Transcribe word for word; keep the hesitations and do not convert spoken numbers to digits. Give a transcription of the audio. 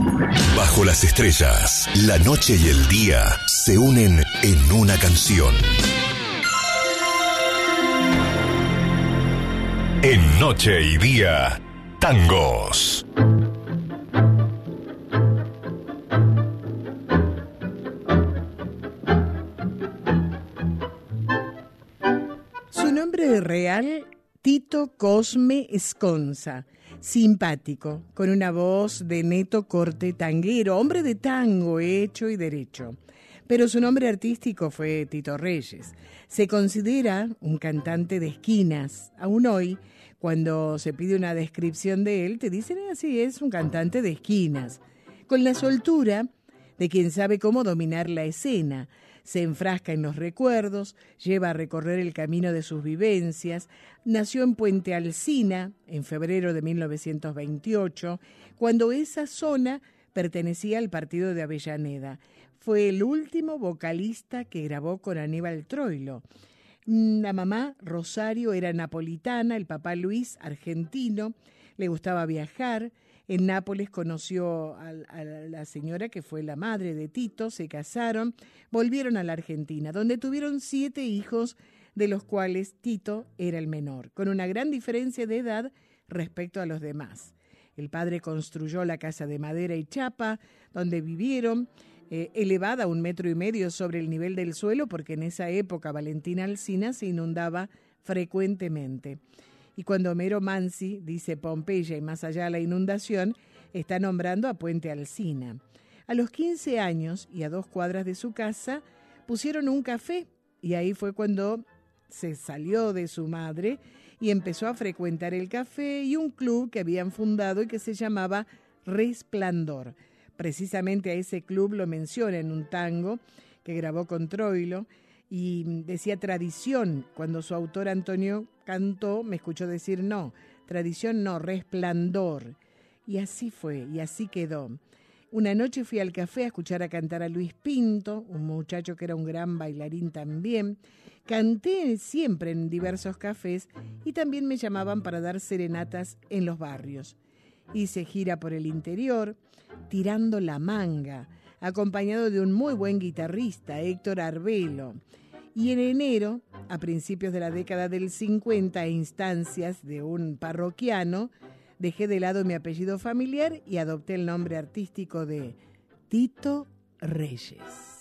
Bajo las estrellas, la noche y el día se unen en una canción. En Noche y Día, tangos. Su nombre real, Tito Cosme Sconza. Simpático, con una voz de neto corte tanguero, hombre de tango hecho y derecho. Pero su nombre artístico fue Tito Reyes. Se considera un cantante de esquinas. Aún hoy, cuando se pide una descripción de él, te dicen así, es un cantante de esquinas. Con la soltura de quien sabe cómo dominar la escena. Se enfrasca en los recuerdos, lleva a recorrer el camino de sus vivencias. Nació en Puente Alsina en febrero de mil novecientos veintiocho, cuando esa zona pertenecía al partido de Avellaneda. Fue el último vocalista que grabó con Aníbal Troilo. La mamá, Rosario, era napolitana, el papá Luis, argentino, le gustaba viajar. En Nápoles conoció a, a la señora que fue la madre de Tito, se casaron, volvieron a la Argentina, donde tuvieron siete hijos, de los cuales Tito era el menor, con una gran diferencia de edad respecto a los demás. El padre construyó la casa de madera y chapa, donde vivieron, eh, elevada un metro y medio sobre el nivel del suelo, porque en esa época Valentín Alsina se inundaba frecuentemente. Y cuando Homero Mansi dice Pompeya y más allá de la inundación, está nombrando a Puente Alsina. A los quince años y a dos cuadras de su casa pusieron un café y ahí fue cuando se salió de su madre y empezó a frecuentar el café y un club que habían fundado y que se llamaba Resplandor. Precisamente a ese club lo menciona en un tango que grabó con Troilo. Y decía tradición, cuando su autor Antonio cantó, me escuchó decir no, tradición no, resplandor. Y así fue, y así quedó. Una noche fui al café a escuchar a cantar a Luis Pinto, un muchacho que era un gran bailarín también. Canté siempre en diversos cafés y también me llamaban para dar serenatas en los barrios. Hice gira por el interior, tirando la manga, acompañado de un muy buen guitarrista, Héctor Arbelo. Y en enero, a principios de la década del cincuenta, a instancias de un parroquiano, dejé de lado mi apellido familiar y adopté el nombre artístico de Tito Reyes.